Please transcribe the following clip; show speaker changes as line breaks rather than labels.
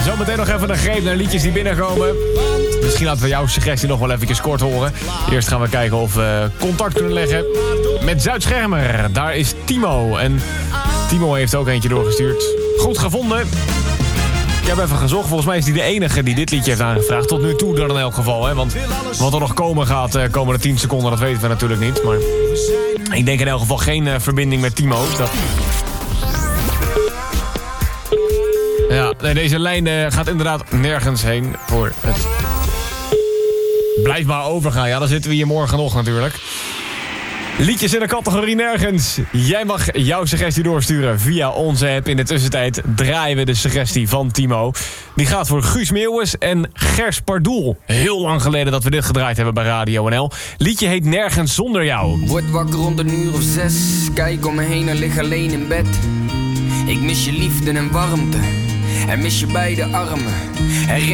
Zometeen nog even een greep naar liedjes die binnenkomen. Misschien laten we jouw suggestie nog wel even kort horen. Eerst gaan we kijken of we contact kunnen leggen met Zuid-Schermer. Daar is Timo. En Timo heeft ook eentje doorgestuurd. Goed gevonden. Ik heb even gezocht. Volgens mij is hij de enige die dit liedje heeft aangevraagd. Tot nu toe dan in elk geval. Hè? Want wat er nog komen gaat komende 10 seconden, dat weten we natuurlijk niet. Maar ik denk in elk geval geen verbinding met Timo. Ja, nee, deze lijn gaat inderdaad nergens heen voor het... Blijf maar overgaan. Ja, dan zitten we hier morgen nog natuurlijk. Liedjes in de categorie nergens. Jij mag jouw suggestie doorsturen via onze app. In de tussentijd draaien we de suggestie van Timo. Die gaat voor Guus Meeuwis en Gers Pardoel. Heel lang geleden dat we dit gedraaid hebben bij Radio NL. Liedje heet Nergens Zonder Jou.
Word wakker rond 1:06. Kijk om me heen en lig alleen in bed. Ik mis je liefde en warmte. En mis je beide armen.